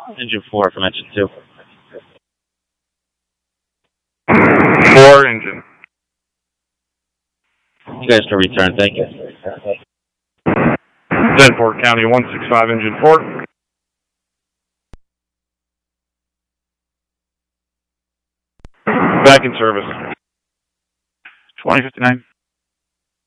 Engine 4 from engine 2. 4 engine. You guys can return, thank you. 10-4 County 165 engine 4. Back in service. 2059.